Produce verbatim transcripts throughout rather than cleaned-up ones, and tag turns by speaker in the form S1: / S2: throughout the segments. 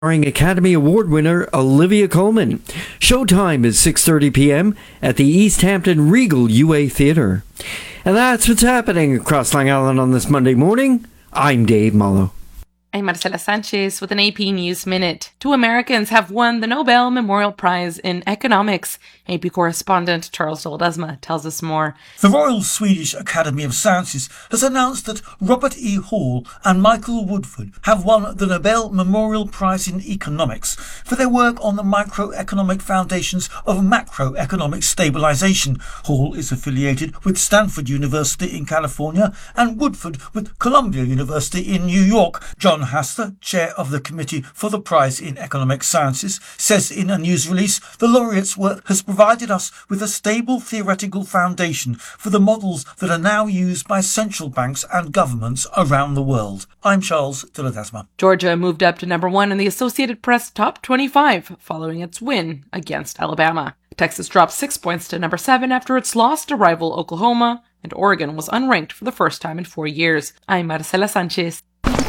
S1: Starring Academy Award winner Olivia Colman. Showtime is six thirty p.m. at the East Hampton Regal U A Theatre. And that's what's happening across Long Island on this Monday morning. I'm Dave Mallow.
S2: I'm Marcela Sanchez with an A P News Minute. Two Americans have won the Nobel Memorial Prize in Economics. A P correspondent Charles de Ledesma tells us more.
S3: The Royal Swedish Academy of Sciences has announced that Robert E. Hall and Michael Woodford have won the Nobel Memorial Prize in Economics for their work on the microeconomic foundations of macroeconomic stabilization. Hall is affiliated with Stanford University in California and Woodford with Columbia University in New York. John Haster, chair of the Committee for the Prize in Economic Sciences, says in a news release, the laureates' work has provided us with a stable theoretical foundation for the models that are now used by central banks and governments around the world. I'm Charles de Ledesma.
S2: Georgia moved up to number one in the Associated Press Top twenty-five following its win against Alabama. Texas dropped six points to number seven after its loss to rival Oklahoma, and Oregon was unranked for the first time in four years. I'm Marcela Sanchez.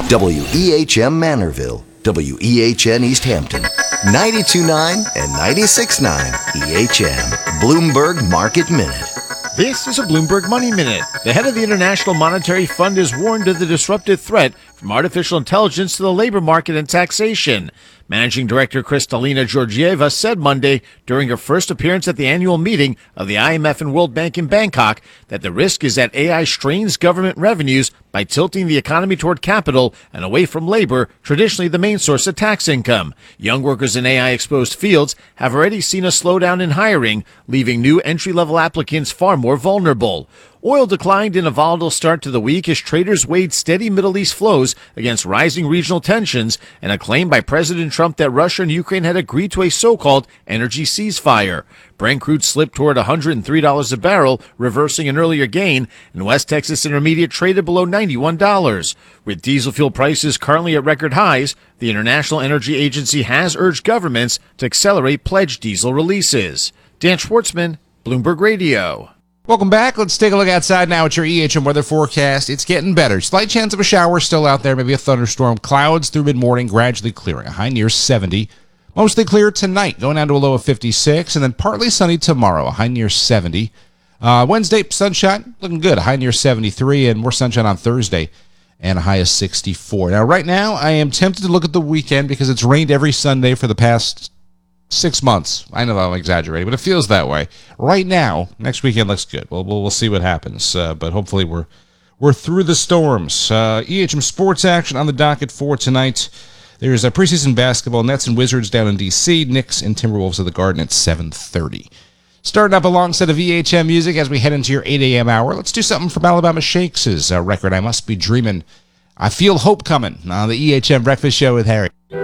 S4: W E H M Manorville, W E H N East Hampton, ninety-two point nine and ninety-six point nine E H M, Bloomberg Market Minute.
S5: This is a Bloomberg Money Minute. The head of the International Monetary Fund has warned of the disruptive threat from artificial intelligence to the labor market and taxation. Managing Director Kristalina Georgieva said Monday during her first appearance at the annual meeting of the I M F and World Bank in Bangkok that the risk is that A I strains government revenues by tilting the economy toward capital and away from labor, traditionally the main source of tax income. Young workers in A I-exposed fields have already seen a slowdown in hiring, leaving new entry-level applicants far more vulnerable. Oil declined in a volatile start to the week as traders weighed steady Middle East flows against rising regional tensions and a claim by President Trump that Russia and Ukraine had agreed to a so-called energy ceasefire. Brent crude slipped toward one hundred three dollars a barrel, reversing an earlier gain, and West Texas Intermediate traded below ninety-one dollars. With diesel fuel prices currently at record highs, the International Energy Agency has urged governments to accelerate pledged diesel releases. Dan Schwartzman, Bloomberg Radio.
S6: Welcome back. Let's take a look outside now at your E H M weather forecast. It's getting better. Slight chance of a shower still out there, maybe a thunderstorm. Clouds through mid-morning, gradually clearing. A high near seventy. Mostly clear tonight, going down to a low of fifty-six, and then partly sunny tomorrow, a high near seventy. Uh, Wednesday, sunshine, looking good, a high near seventy-three, and more sunshine on Thursday, and a high of sixty-four. Now, right now, I am tempted to look at the weekend because it's rained every Sunday for the past six months. I know I'm exaggerating, but it feels that way. Right now, next weekend looks good. We'll, we'll, we'll see what happens, uh, but hopefully we're we're through the storms. Uh, E H M sports action on the docket for tonight. There's a preseason basketball, Nets and Wizards down in D C, Knicks and Timberwolves of the Garden at seven thirty. Starting up a long set of E H M music as we head into your eight a.m. hour. Let's do something from Alabama Shakes' uh, record, I Must Be Dreamin'. I Feel Hope Coming on the E H M Breakfast Show with Harry.